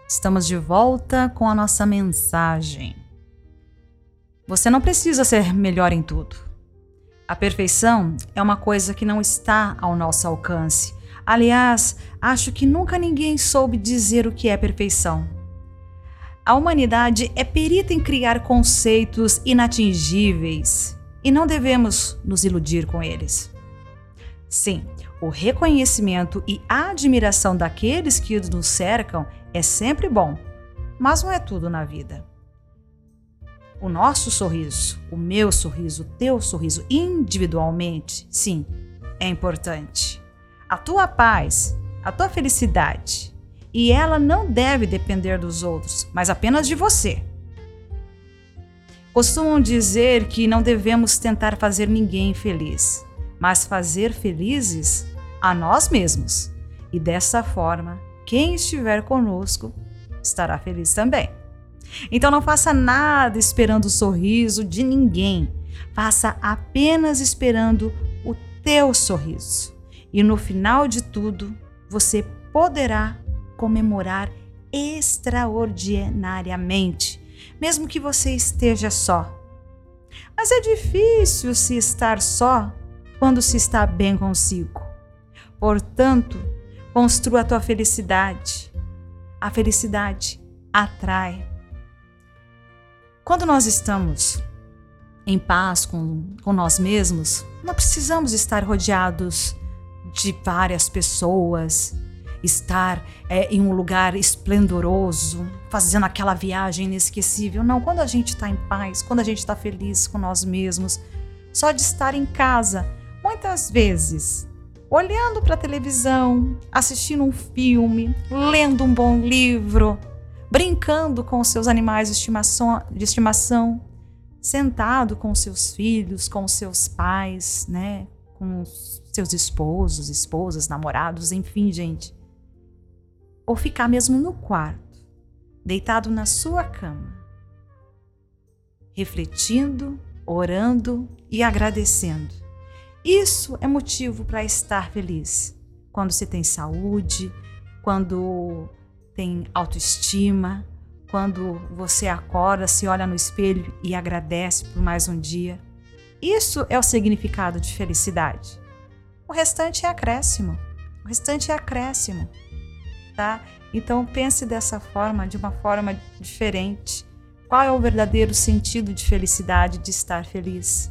Estamos de volta com a nossa mensagem. Você não precisa ser melhor em tudo. A perfeição é uma coisa que não está ao nosso alcance. Aliás, acho que nunca ninguém soube dizer o que é perfeição. A humanidade é perita em criar conceitos inatingíveis e não devemos nos iludir com eles. Sim, o reconhecimento e a admiração daqueles que nos cercam é sempre bom, mas não é tudo na vida. O nosso sorriso, o meu sorriso, o teu sorriso, individualmente, sim, é importante. A tua paz, a tua felicidade, e ela não deve depender dos outros, mas apenas de você. Costumam dizer que não devemos tentar fazer ninguém feliz, mas fazer felizes a nós mesmos. E dessa forma, quem estiver conosco estará feliz também. Então não faça nada esperando o sorriso de ninguém. Faça apenas esperando o teu sorriso. E no final de tudo, você poderá comemorar extraordinariamente, mesmo que você esteja só. Mas é difícil se estar só quando se está bem consigo. Portanto, construa a tua felicidade. A felicidade atrai. Quando nós estamos em paz com nós mesmos, não precisamos estar rodeados de várias pessoas, estar em um lugar esplendoroso, fazendo aquela viagem inesquecível. Não, quando a gente está em paz, quando a gente está feliz com nós mesmos, só de estar em casa, muitas vezes, olhando para a televisão, assistindo um filme, lendo um bom livro, brincando com os seus animais de estimação, sentado com os seus filhos, com os seus pais, né? Com os seus esposos, esposas, namorados, enfim, gente. Ou ficar mesmo no quarto, deitado na sua cama, refletindo, orando e agradecendo. Isso é motivo para estar feliz. Quando você tem saúde, quando tem autoestima, quando você acorda, se olha no espelho e agradece por mais um dia. Isso é o significado de felicidade. O restante é acréscimo. O restante é acréscimo, tá? Então pense dessa forma, de uma forma diferente. Qual é o verdadeiro sentido de felicidade, de estar feliz?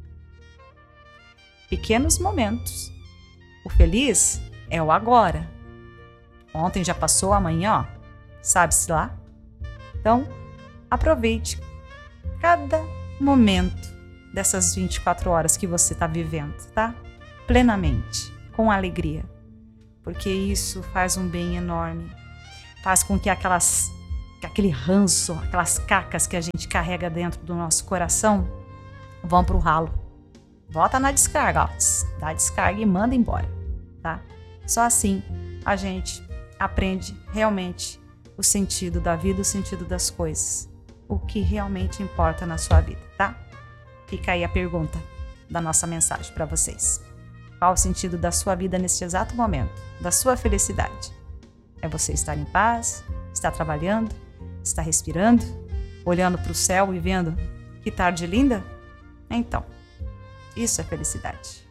Pequenos momentos. O feliz é o agora. Ontem já passou, amanhã, ó, sabe-se lá? Então, aproveite cada momento dessas 24 horas que você está vivendo, tá? Plenamente, com alegria. Porque isso faz um bem enorme. Faz com que aquele ranço, aquelas cacas que a gente carrega dentro do nosso coração vão para o ralo. Volta na descarga, ó. Dá a descarga e manda embora, tá? Só assim a gente aprende realmente o sentido da vida, o sentido das coisas. O que realmente importa na sua vida, tá? Fica aí a pergunta da nossa mensagem para vocês. Qual o sentido da sua vida neste exato momento? Da sua felicidade? É você estar em paz, estar trabalhando, estar respirando, olhando para o céu e vendo que tarde linda? Então, isso é felicidade.